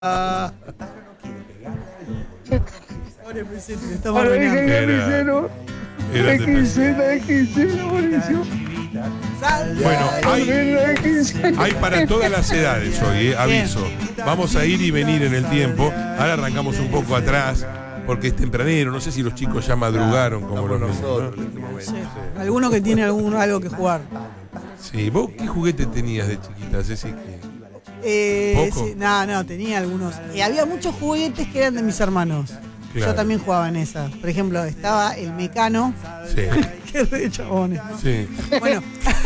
Pobre presente, le estamos arruinando. Era de Bueno, hay para todas las edades hoy, aviso. Vamos a ir y venir en el tiempo. Ahora arrancamos un poco atrás, porque es tempranero. No sé si los chicos ya madrugaron como los nosotros. ¿No? Sí. Alguno que tiene algo que jugar. Sí, ¿vos qué juguete tenías de chiquita, Ceci? ¿Poco? Sí, no, tenía algunos. Había muchos juguetes que eran de mis hermanos. Claro. Yo también jugaba en esa. Por ejemplo, estaba el Mecano. Sí. Qué re chabones. Sí. Bueno.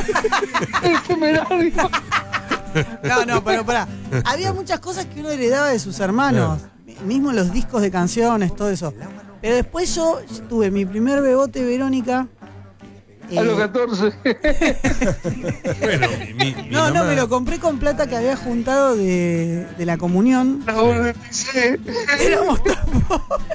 No, pero pará. Había muchas cosas que uno heredaba de sus hermanos. Claro. Mismo los discos de canciones, todo eso. Pero después yo tuve mi primer bebote Verónica. A los 14. Bueno, mi no, mamá... me lo compré con plata que había juntado de la comunión. Éramos tan pobres.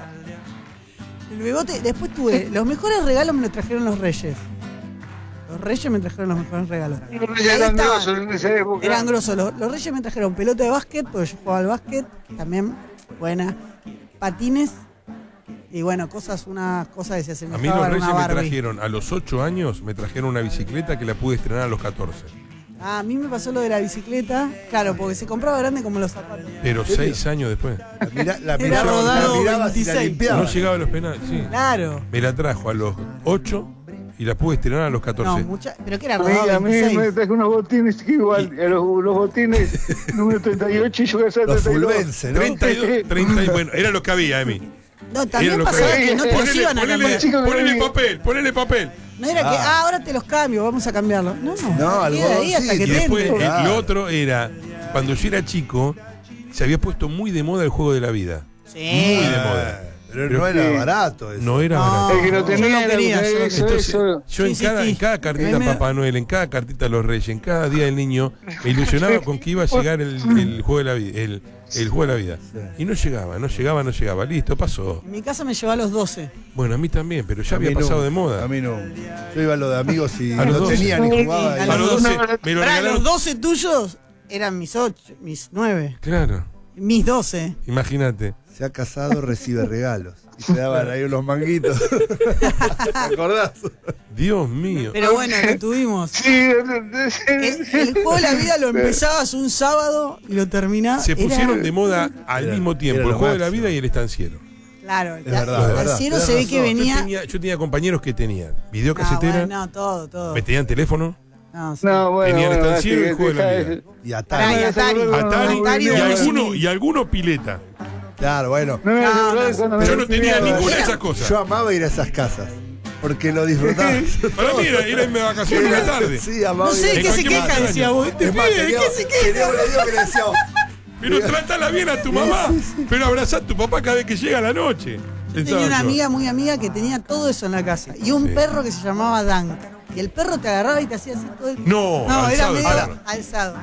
El bebote, después tuve, los mejores regalos me los trajeron los reyes. Los reyes me trajeron los mejores regalos. Los reyes eran grosos en esa época. Eran grosos. Los reyes me trajeron pelota de básquet, porque yo jugaba al básquet, también buena. Patines. Y bueno, unas cosas que se asemejaban a mí los reyes una me Barbie. trajeron, a los 8 años, me trajeron una bicicleta que la pude estrenar a los 14. A mí me pasó lo de la bicicleta, claro, porque se compraba grande como los zapatos. Pero 6 años después. La miraba y la limpiaba. No llegaba a los penales, sí. Claro. Me la trajo a los 8 y la pude estrenar a los 14. No, pero que era rodado a mí 26. me traje unos botines igual, los botines número 38 y yo voy a hacer Los 32. fulvense, ¿no? 32, 30, bueno, era lo que había, Emi. No, también pasaba que no te los iban a cambiar. Ponele papel. No era que, ahora te los cambio, vamos a cambiarlo. No, algo queda ahí hasta sí, que Y te después, entre. lo otro era, cuando yo era chico, se había puesto muy de moda el juego de la vida. Sí. Muy de moda. Pero no era barato eso. No era barato. El que no tenía, yo no quería, era yo no eso, quería. eso. Yo en cada cartita Papá Noel, en cada cartita Los Reyes, en cada día del niño, me ilusionaba con que iba a llegar el juego de la vida. El juego de la vida. Y no llegaba. Listo, pasó. En mi casa me llevó a los 12. Bueno, a mí también, pero ya A mí había pasado no, de moda. A mí no. Yo iba a lo de amigos y A los no 12. tenía ni jugaba. A los 12 me lo Pará, regalaron. los 12 tuyos eran mis 8, mis 9. Claro, Mis 12. imagínate. Se ha casado, recibe regalos. Y te daban ahí unos manguitos. ¿Te acordás? Dios mío. Pero bueno, lo tuvimos. Sí, El juego de la vida lo empezabas un sábado y lo terminabas. Se pusieron de moda al Era- mismo tiempo era el lo juego de la máximo. vida y el estanciero. Claro, verdad, el verdad. cielo se ve que Tenés razón. venía. Yo tenía compañeros que tenían videocasetera, No, todo. me tenían teléfono, No, sí. No, bueno, tenían bueno, estanciero y así el juego de la que vida. Y Pará, y Atari. Atari. Atari y alguno pileta. Claro, bueno. Yo no tenía ninguna de esas cosas. Yo amaba ir a esas casas. Porque lo disfrutaba. Para mí era irme de vacaciones una tarde. Sí, amaba. No sé En de qué se cualquier queja, momento. decía vos. Este Es más, pibe, ¿de tenía- qué se queja? tenía un amigo que le decía, Pero trátala bien a tu mamá. Pero abrazá a tu papá cada vez que llega la noche. Tenía una amiga muy amiga que tenía todo eso en la casa. Y un perro que se llamaba Dan. Y el perro te agarraba y te hacía así todo el... No, era alzado el medio perro. alzado.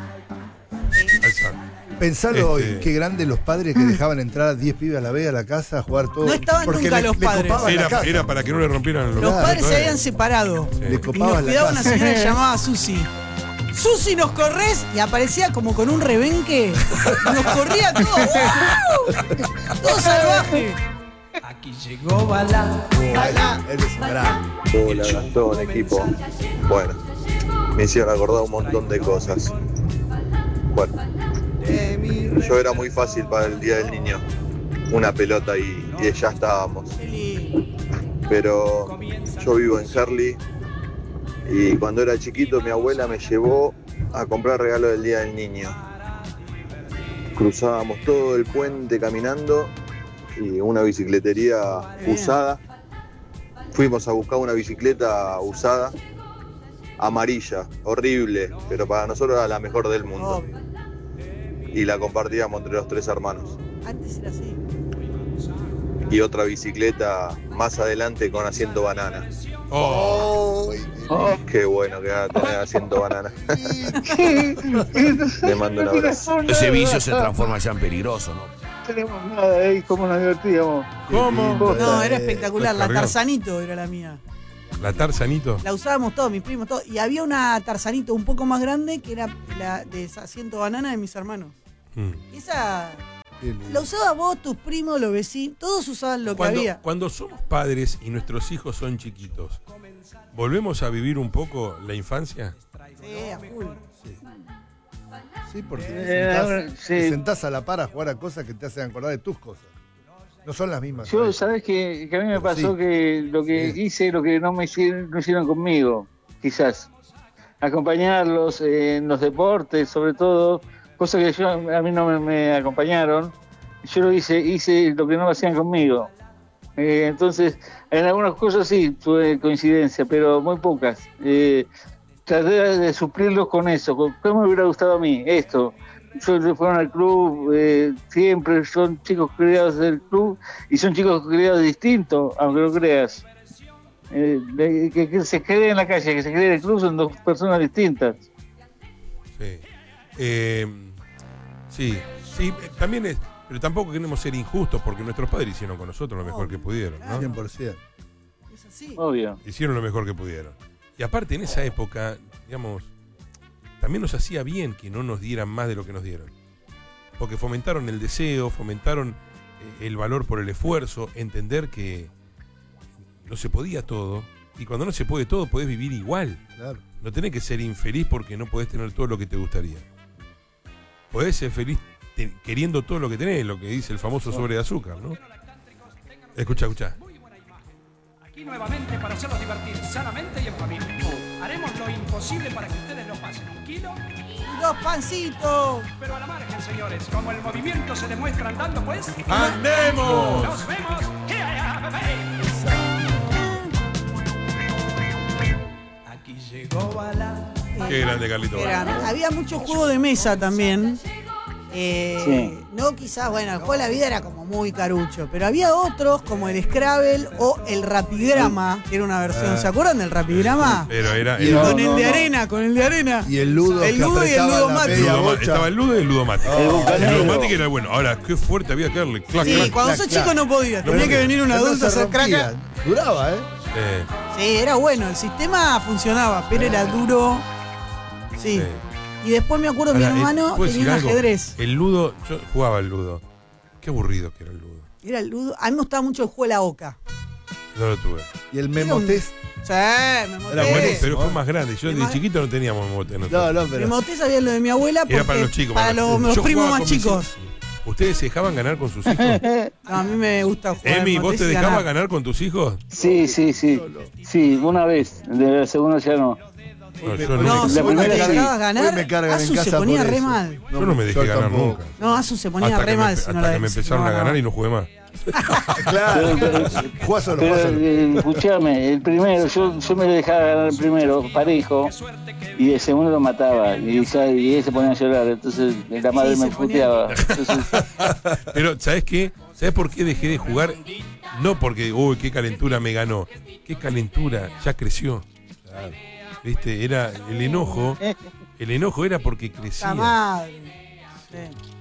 pensalo hoy, qué grande los padres que dejaban entrar a 10 pibes a la vez a la casa a jugar todo. No estaban porque nunca los padres. copaban la casa. Era para que no le rompieran Los padres se todavía. habían separado. Sí. Le Y nos copaban la cuidaba una casa. señora que se llamaba Susi. Susi, nos corres, y aparecía como con un rebenque. Nos corría todo. ¡Wow! Todo salvaje. Aquí llegó Balá. Eres un gran. Hola Gastón, equipo. Bueno, me hicieron acordar un montón de cosas. Bueno, yo era muy fácil para el Día del Niño. Una pelota y ya estábamos. Pero yo vivo en Herli y cuando era chiquito mi abuela me llevó a comprar regalos del Día del Niño. Cruzábamos todo el puente caminando y una bicicletería usada. Fuimos a buscar una bicicleta usada, amarilla, horrible, pero para nosotros era la mejor del mundo. Obvio. Y la compartíamos entre los 3 hermanos. Antes era así. Y otra bicicleta más adelante con asiento banana. Qué bueno que va a tener asiento banana. Le mando un abrazo. Ese vicio se transforma ya en peligroso, ¿no? No tenemos nada ahí, cómo nos divertíamos. ¿Cómo? No, era espectacular. La Cargado. Tarzanito era la mía. La Tarzanito. La usábamos todos, mis primos, todos. Y había una Tarzanito un poco más grande que era la de asiento banana de mis hermanos. Esa la usabas vos, tus primos, los vecinos, todos usaban lo que había. Cuando somos padres y nuestros hijos son chiquitos, ¿volvemos a vivir un poco la infancia? Sí, a full. Sí, porque te sentás a la par a jugar a cosas que te hacen acordar de tus cosas. No son las mismas. Yo, ¿sabés que a mí me pasó que lo que hice, lo que no hicieron conmigo, quizás? Acompañarlos en los deportes, sobre todo, cosas que a mí no me acompañaron. Yo lo hice lo que no hacían conmigo. Entonces, en algunas cosas sí tuve coincidencia, pero muy pocas. Traté de suplirlos con eso. ¿Cómo me hubiera gustado a mí esto? Fueron al club, siempre son chicos criados del club y son chicos criados distintos, aunque no creas. Que se cree en la calle, que se cree en el club, son dos personas distintas. Sí, también es, pero tampoco queremos ser injustos porque nuestros padres hicieron con nosotros lo mejor que pudieron, ¿no? 100%. Es así. Obvio. Hicieron lo mejor que pudieron. Y aparte en esa época, digamos, también nos hacía bien que no nos dieran más de lo que nos dieron. Porque fomentaron el deseo, fomentaron el valor por el esfuerzo, entender que no se podía todo. Y cuando no se puede todo, podés vivir igual. Claro. No tenés que ser infeliz porque no podés tener todo lo que te gustaría. Podés ser feliz queriendo todo lo que tenés, lo que dice el famoso sobre de azúcar, ¿no? Escucha. Aquí nuevamente para hacerlos divertir sanamente y en familia. Haremos lo imposible para que ustedes lo pasen. ¿Un kilo? ¡Dos pancitos! Pero a la margen, señores. Como el movimiento se demuestra andando, pues... ¡Andemos! ¡Nos vemos! Aquí llegó Bala. Qué grande, Carlito. Había mucho juego de mesa también. Sí. No, quizás, bueno, el juego de la vida era como muy carucho, pero había otros como el Scrabble o el Rapigrama, que era una versión. ¿Se acuerdan del Rapigrama? Pero era Con el de arena. Y el ludo. El ludo y el ludo mate. estaba el ludo y el ludomate. El ludomate era bueno. Ahora, qué fuerte había que darle. Clac, Sí, clac. cuando sos chico no podías. Tenía que venir un adulto a hacer craca. Duraba, Sí, era bueno. El sistema funcionaba, pero era duro. Sí. Y después me acuerdo que mi hermano ¿puedo tenía un decir algo? ajedrez. El ludo, yo jugaba al ludo. Qué aburrido que era el ludo. Era el ludo. A mí me gustaba mucho el juego de la oca. No lo tuve. Y el memotés. Sí, me moté. Era buenísimo. Pero fue más grande. Yo de chiquito no teníamos memote. No, Me pero. moté, sabía lo de mi abuela porque Era para los chicos. para los Yo primos jugaba más con mis chicos. hijos. ¿Ustedes se dejaban ganar con sus hijos? No, a mí me gusta jugar. Emi, al ¿vos motés te y dejabas ganar. ganar con tus hijos? Sí, una vez. De la segunda ya no. No, yo No, no, si La vos no te primera dejabas Hoy ganar, me cargan en Asu se casa ponía por re eso. mal. yo no me dejé yo ganar tampoco. nunca. No, Asu se ponía re mal si no la Hasta que me empezaron a ganar y no jugué más. Claro. Jugá solo, Pero, jugá solo. escuchame, el primero, yo me dejaba ganar el primero, parejo, y el segundo lo mataba, y él se ponía a llorar, entonces la madre me puteaba. Entonces, Pero, ¿sabes qué? ¿Sabes por qué dejé de jugar? No porque, uy, qué calentura me ganó. Qué calentura, ya creció. ¿Viste? Era el enojo era porque La crecía. madre. Sí.